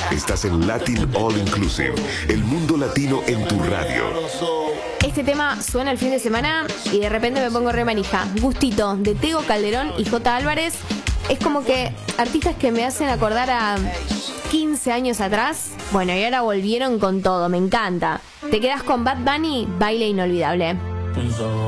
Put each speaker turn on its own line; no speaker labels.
Estás en Latin All Inclusive, el mundo latino en tu radio.
Este tema suena el fin de semana y de repente me pongo re manija. Gustito, de Tego Calderón y J. Álvarez. Es como que artistas que me hacen acordar a 15 años atrás. Bueno, y ahora volvieron con todo, me encanta. Te quedas con Bad Bunny, Baile Inolvidable.